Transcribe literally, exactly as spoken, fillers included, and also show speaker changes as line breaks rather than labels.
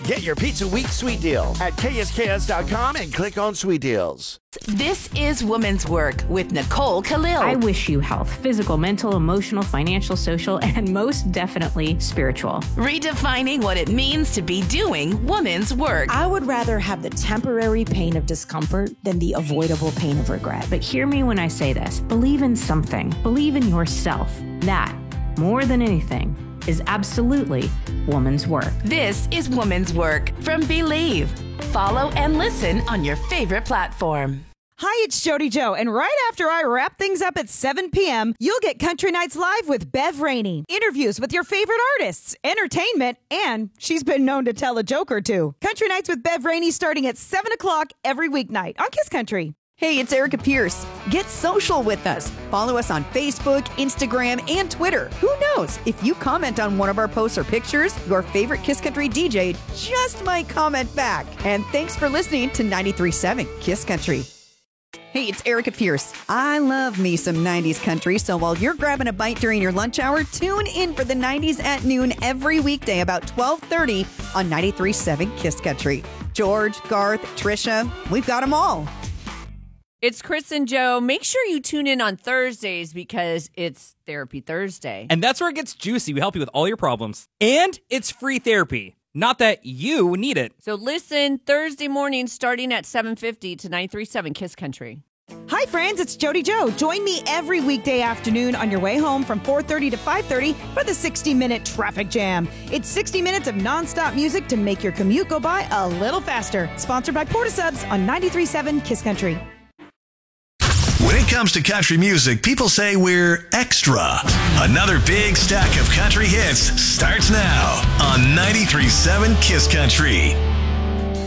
Get your Pizza Week sweet deal at K S K S dot com and click on Sweet Deals.
This is Woman's Work with Nicole Khalil.
I wish you health, physical, mental, emotional, financial, social, and most definitely spiritual.
Redefining what it means to be doing woman's work.
I would rather have the temporary pain of discomfort than the avoidable pain of regret.
But hear me when I say this. Believe in something. Believe in yourself. That, more than anything, is absolutely woman's work.
This is Woman's Work from Believe. Follow and listen on your favorite platform.
Hi, it's Jody Joe, and right after I wrap things up at seven p.m., you'll get Country Nights Live with Bev Rainey. Interviews with your favorite artists, entertainment, and she's been known to tell a joke or two. Country Nights with Bev Rainey starting at seven o'clock every weeknight on Kiss Country.
Hey, it's Erica Pierce. Get social with us. Follow us on Facebook, Instagram, and Twitter. Who knows? If you comment on one of our posts or pictures, your favorite Kiss Country D J just might comment back. And thanks for listening to ninety-three point seven Kiss Country. Hey, it's Erica Pierce. I love me some nineties country, so while you're grabbing a bite during your lunch hour, tune in for the nineties at noon every weekday about twelve thirty on ninety-three point seven Kiss Country. George, Garth, Trisha, we've got them all.
It's Chris and Joe. Make sure you tune in on Thursdays because it's Therapy Thursday.
And that's where it gets juicy. We help you with all your problems. And it's free therapy. Not that you need it.
So listen Thursday morning starting at seven fifty to ninety-three point seven Kiss Country.
Hi, friends. It's Jody Joe. Join me every weekday afternoon on your way home from four thirty to five thirty for the sixty-minute Traffic Jam. It's sixty minutes of nonstop music to make your commute go by a little faster. Sponsored by Portisubs on ninety-three point seven Kiss Country.
When it comes to country music, people say we're extra. Another big stack of country hits starts now on ninety-three point seven Kiss Country.